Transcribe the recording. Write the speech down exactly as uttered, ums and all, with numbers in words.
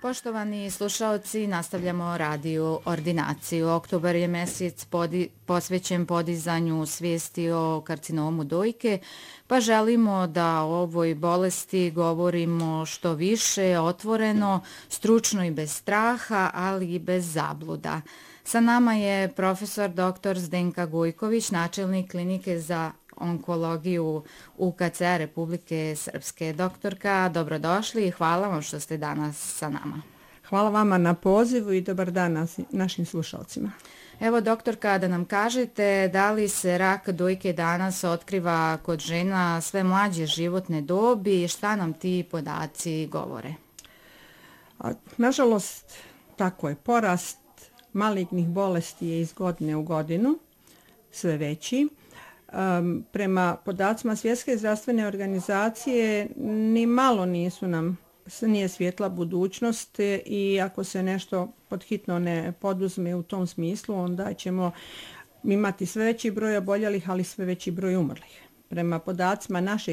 Poštovani slušaoci, nastavljamo radio ordinaciju. Oktobar je mjesec podi, posvećen podizanju svijesti o karcinomu dojke, pa želimo da o ovoj bolesti govorimo što više, otvoreno, stručno i bez straha, ali i bez zabluda. Sa nama je profesor doktor Zdenka Gujković, načelnik klinike za onkologiju U K C Republike Srpske. Doktorka, dobrodošli i hvala vam što ste danas sa nama. Hvala vama na pozivu i dobar dan našim slušalcima. Evo, doktorka, da nam kažete da li se rak dojke danas otkriva kod žena sve mlađe životne dobi i šta nam ti podaci govore? A, nažalost, tako je. Porast malignih bolesti je iz godine u godinu sve veći. Um, prema podacima Svjetske zdravstvene organizacije ni malo nisu nam nije svjetla budućnost i ako se nešto podhitno ne poduzme u tom smislu, onda ćemo imati sve veći broj oboljelih, ali sve veći broj umrlih. Prema podacima naše